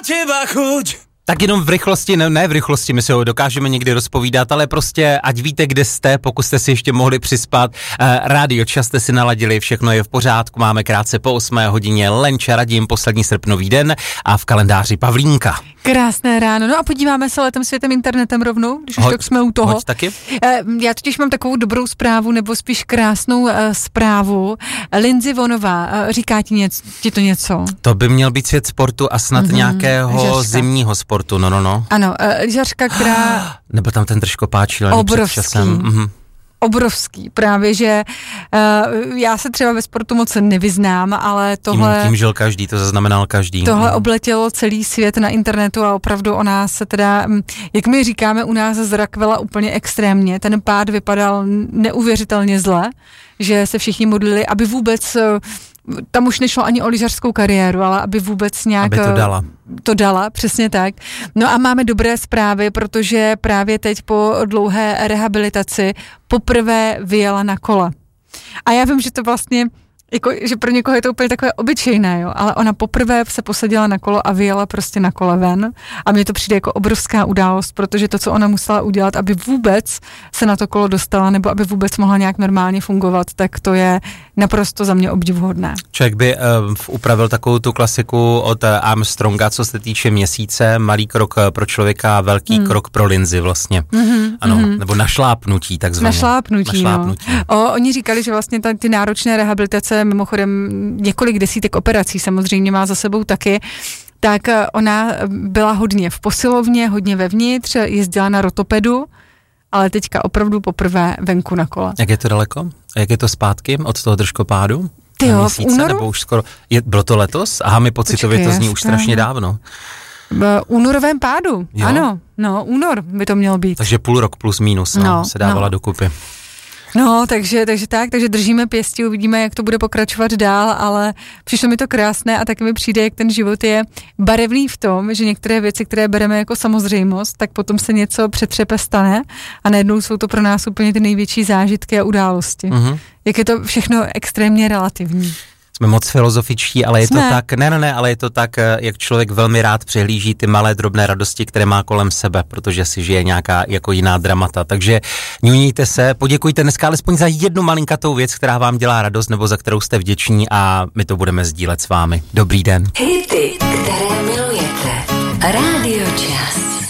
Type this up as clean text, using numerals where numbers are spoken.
teba chuť. Tak jenom v rychlosti, ne v rychlosti, my si ho dokážeme někdy rozpovídat, ale prostě ať víte, kde jste, pokud jste si ještě mohli přispat. Rádio Čas jste si naladili, všechno je v pořádku, máme krátce po 8 hodině Lenča, Radim, poslední srpnový den a v kalendáři Pavlínka. Krásné ráno, no a podíváme se letem světem internetem rovnou, když už tak jsme u toho. Hoď taky? Já totiž mám takovou dobrou zprávu, nebo spíš krásnou zprávu. Lindsay Vonová, říká ti to něco? To by měl být svět sportu a snad nějakého zimního sportu, no. Ano, lyžařka, která... Nebo tam ten držkopáč obrovský. Před časem. Obrovský, právě, že já se třeba ve sportu moc nevyznám, ale tohle... Tím žil každý, to zaznamenal každý. Tohle obletělo celý svět na internetu a opravdu ona se teda, jak my říkáme, u nás zrakvela úplně extrémně. Ten pád vypadal neuvěřitelně zle, že se všichni modlili, aby vůbec... Tam už nešlo ani o lyžařskou kariéru, ale aby vůbec nějak... Aby to dala, přesně tak. No a máme dobré zprávy, protože právě teď po dlouhé rehabilitaci poprvé vyjela na kole. A já vím, že to vlastně, jako, že pro někoho je to úplně takové obyčejné, jo, ale ona poprvé se posadila na kolo a vyjela prostě na kole ven. A mně to přijde jako obrovská událost, protože to, co ona musela udělat, aby vůbec se na to kolo dostala, nebo aby vůbec mohla nějak normálně fungovat, tak to je naprosto za mě obdivuhodné. Člověk by upravil takovou tu klasiku od Armstronga, co se týče měsíce, malý krok pro člověka, velký krok pro Lindsay vlastně. Ano, nebo našlápnutí takzvaně. Našlápnutí. No. Oni říkali, že vlastně ty náročné rehabilitace, mimochodem několik desítek operací samozřejmě má za sebou taky, tak ona byla hodně v posilovně, hodně vevnitř, jezdila na rotopedu, ale teďka opravdu poprvé venku na kole. Jak je to daleko? A jak je to zpátky od toho držkopádu? Tyjo, v únoru? Nebo už skoro, bylo to letos? Aha, mi pocitově to zní už strašně dávno. V únorovém pádu, jo? Ano, no, únor by to mělo být. Takže půl rok plus minus, se dávala dokupy. No, takže držíme pěstí, uvidíme, jak to bude pokračovat dál, ale přišlo mi to krásné a taky mi přijde, jak ten život je barevný v tom, že některé věci, které bereme jako samozřejmost, tak potom se něco přetřepe stane a najednou jsou to pro nás úplně ty největší zážitky a události. Jak je to všechno extrémně relativní. Jsme moc filozofičtí, ale je to tak, ale je to tak, jak člověk velmi rád přehlíží ty malé drobné radosti, které má kolem sebe, protože si žije nějaká jako jiná dramata. Takže ňuníte se, poděkujte dneska alespoň za jednu malinkatou věc, která vám dělá radost nebo za kterou jste vděční a my to budeme sdílet s vámi. Dobrý den. Hity, které milujete. Rádio Čas.